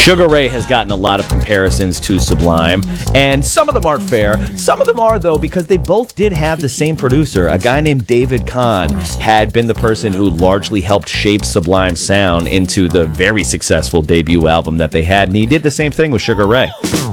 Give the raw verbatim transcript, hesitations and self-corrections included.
Sugar Ray has gotten a lot of comparisons to Sublime, and some of them aren't fair. Some of them are, though, because they both did have the same producer. A guy named David Kahn had been the person who largely helped shape Sublime's sound into the very successful debut album that they had, and he did the same thing with Sugar Ray.